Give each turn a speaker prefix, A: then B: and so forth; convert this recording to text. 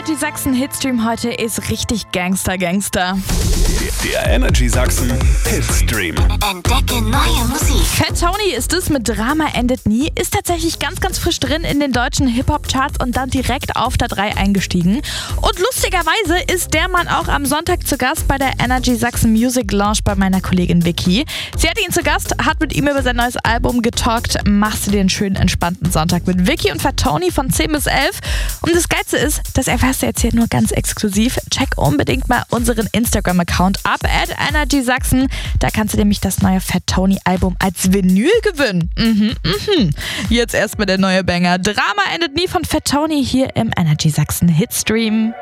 A: Energy Sachsen Hitstream heute ist richtig Gangster.
B: Der Energy Sachsen Hitstream.
C: Entdecke neue Musik.
A: Fat Tony ist es mit Drama endet nie, ist tatsächlich ganz frisch drin in den deutschen Hip-Hop-Charts und dann direkt auf der 3 eingestiegen. Und lustigerweise ist der Mann auch am Sonntag zu Gast bei der Energy Sachsen Music Lounge bei meiner Kollegin Vicky. Sie hatte ihn zu Gast, hat mit ihm über sein neues Album getalkt. Machst du dir einen schönen, entspannten Sonntag mit Vicky und Fat Tony von 10 bis 11. Und das Geilste ist, das erfährst du jetzt hier nur ganz exklusiv. Check unbedingt mal unseren Instagram-Account ab, @energysachsen. Da kannst du nämlich das neue Fat Tony Album als Vinyl gewinnen. Jetzt erstmal der neue Banger. Drama endet nie von Fat Tony hier im Energy Sachsen Hitstream.